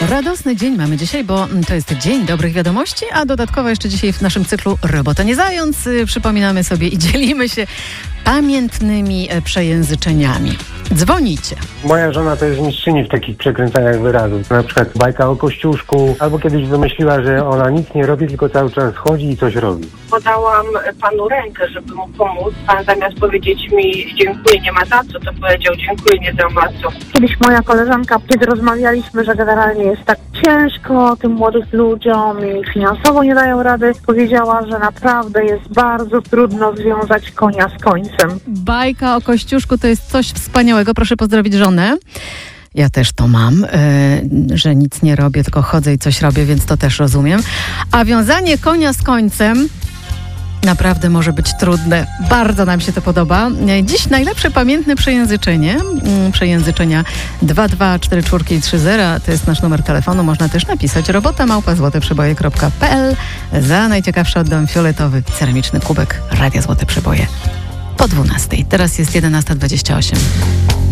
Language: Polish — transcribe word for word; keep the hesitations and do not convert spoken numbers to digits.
Radosny dzień mamy dzisiaj, bo to jest dzień dobrych wiadomości, a dodatkowo jeszcze dzisiaj w naszym cyklu Robota nie zając przypominamy sobie i dzielimy się pamiętnymi przejęzyczeniami. Dzwonicie. Moja żona to jest mistrzyni w takich przekręcaniach wyrazów. Na przykład bajka o Kościuszku, albo kiedyś wymyśliła, że ona nic nie robi, tylko cały czas chodzi i coś robi. Podałam panu rękę, żeby mu pomóc. Pan zamiast powiedzieć mi dziękuję, nie ma za co, to powiedział dziękuję, nie za ma co. Kiedyś moja koleżanka, kiedy rozmawialiśmy, że generalnie jest tak ciężko tym młodym ludziom i finansowo nie dają rady, powiedziała, że naprawdę jest bardzo trudno związać konia z końcem. Bajka o Kościuszku to jest coś wspaniałego. Proszę pozdrowić żonę. Ja też to mam, yy, że nic nie robię, tylko chodzę i coś robię, więc to też rozumiem. A wiązanie konia z końcem naprawdę może być trudne. Bardzo nam się to podoba. Dziś najlepsze pamiętne przejęzyczenie. Przejęzyczenia dwa dwa cztery cztery trzy zero to jest nasz numer telefonu. Można też napisać robota małpa złote przeboje kropka p l. Za najciekawszy oddam fioletowy ceramiczny kubek Radia Złote Przeboje po dwunastej. Teraz jest jedenasta dwadzieścia osiem.